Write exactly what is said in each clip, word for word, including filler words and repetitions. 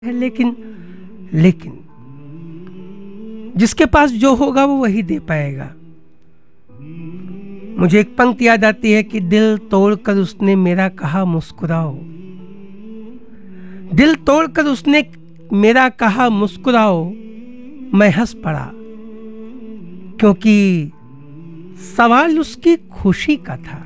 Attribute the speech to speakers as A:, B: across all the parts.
A: है। लेकिन लेकिन जिसके पास जो होगा वो वही दे पाएगा। मुझे एक पंक्ति याद आती है कि दिल तोड़कर उसने मेरा कहा मुस्कुराओ, दिल तोड़कर उसने मेरा कहा मुस्कुराओ, मैं हंस पड़ा क्योंकि सवाल उसकी खुशी का था।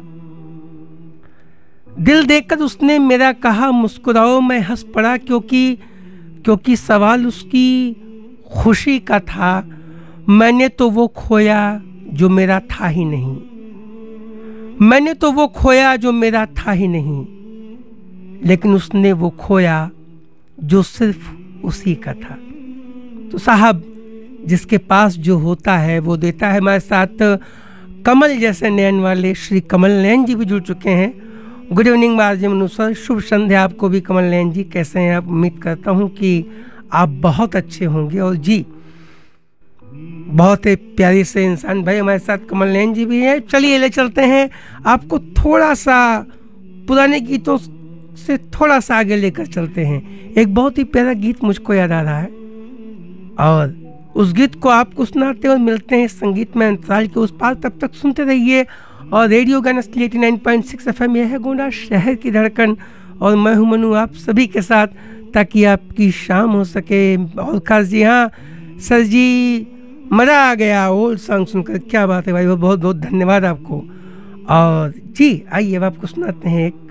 A: दिल देकर उसने मेरा कहा मुस्कुराओ, मैं हंस पड़ा क्योंकि क्योंकि सवाल उसकी खुशी का था। मैंने तो वो खोया जो मेरा था ही नहीं, मैंने तो वो खोया जो मेरा था ही नहीं, लेकिन उसने वो खोया जो सिर्फ उसी का था। तो साहब, जिसके पास जो होता है वो देता है। हमारे साथ कमल जैसे नयन वाले श्री कमल नयन जी भी जुड़ चुके हैं। गुड इवनिंग बारजी मनु सर, शुभ संध्या आपको भी कमल नयन जी। कैसे हैं आप? उम्मीद करता हूं कि आप बहुत अच्छे होंगे। और जी, बहुत ही प्यारे से इंसान भाई हमारे साथ कमल नयन जी भी हैं। चलिए ले चलते हैं आपको थोड़ा सा पुराने गीतों से थोड़ा सा आगे लेकर चलते हैं। एक बहुत ही प्यारा गीत मुझको याद आ रहा है और उस गीत को आपको सुनाते और मिलते हैं संगीत में अंतराल के उस पार। तब तक सुनते रहिए और रेडियो गाना eighty nine point six F M, यह है गोंडा शहर की धड़कन और मैं हूं मनु आप सभी के साथ, ताकि आपकी शाम हो सके। और खास जी हाँ सर जी, मज़ा आ गया ओल्ड सॉन्ग सुनकर। क्या बात है भाई, वो बहुत बहुत धन्यवाद आपको। और जी आइए अब आपको सुनाते हैं एक